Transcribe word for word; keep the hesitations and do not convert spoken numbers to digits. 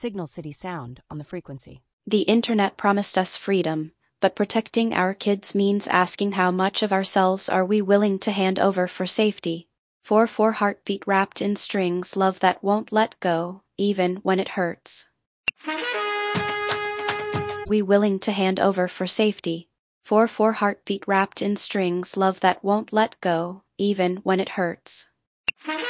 Signal City Sound on the frequency. The internet promised us freedom, but protecting our kids means asking how much of ourselves are we willing to hand over for safety. four four heartbeat wrapped in strings, love that won't let go, even when it hurts. We willing to hand over for safety. four four heartbeat wrapped in strings, love that won't let go, even when it hurts.